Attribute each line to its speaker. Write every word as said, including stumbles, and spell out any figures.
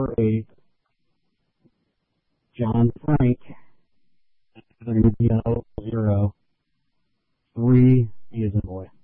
Speaker 1: four eight. John Frank, zero zero three. E as in boy.